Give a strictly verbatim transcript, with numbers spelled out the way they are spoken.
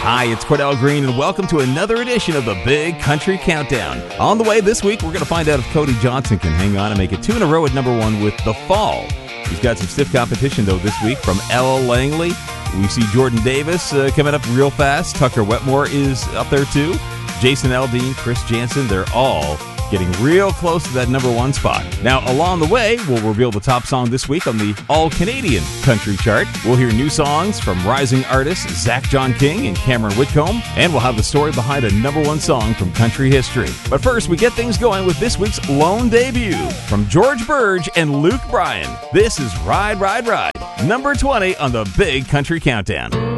Hi, it's Cordell Green, and welcome to another edition of the Big Country Countdown. On the way this week, we're going to find out if Cody Johnson can hang on and make it two in a row at number one with The Fall. He's got some stiff competition, though, this week from Ella Langley. We see Jordan Davis uh, coming up real fast. Tucker Wetmore is up there, too. Jason Aldean, Chris Jansen, they're all getting real close to that number one spot. Now, along the way, we'll reveal the top song this week on the All-Canadian Country Chart. We'll hear new songs from rising artists Zach John King and Cameron Whitcomb, and we'll have the story behind a number one song from country history. But first, we get things going with this week's lone debut from George Burge and Luke Bryan. This is Ride, Ride, Ride, number twenty on the Big Country Countdown.